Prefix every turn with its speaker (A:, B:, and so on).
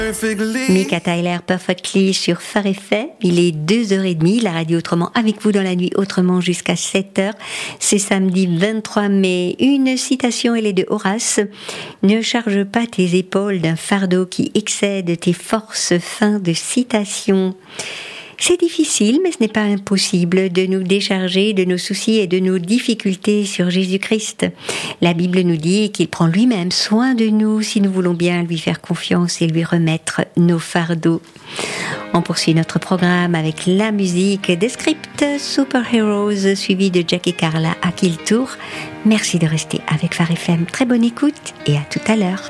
A: Mika Tyler, Perfectly sur Phare FM. Il est 2h30, la radio Autrement avec vous dans la nuit Autrement jusqu'à 7h. C'est samedi 23 mai. Une citation, elle est de Horace. Ne charge pas tes épaules d'un fardeau qui excède tes forces. Fin de citation. C'est difficile, mais ce n'est pas impossible de nous décharger de nos soucis et de nos difficultés sur Jésus-Christ. La Bible nous dit qu'il prend lui-même soin de nous si nous voulons bien lui faire confiance et lui remettre nos fardeaux. On poursuit notre programme avec la musique des scripts Superheroes suivi de Jackie Carla à Kill Tour. Merci de rester avec Phare FM. Très bonne écoute et à tout à l'heure.